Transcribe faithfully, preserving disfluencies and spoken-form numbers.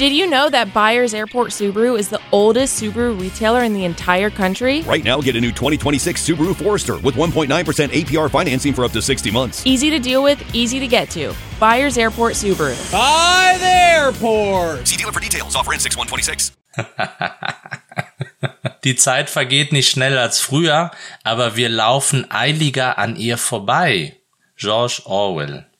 Did you know that Byers Airport Subaru is the oldest Subaru retailer in the entire country? Right now, get a new twenty twenty-six Subaru Forester with one point nine percent A P R financing for up to sixty months. Easy to deal with, easy to get to. Byers Airport Subaru. By the airport! See dealer for details. Offer in six one twenty-six. Die Zeit vergeht nicht schneller als früher, aber wir laufen eiliger an ihr vorbei. George Orwell.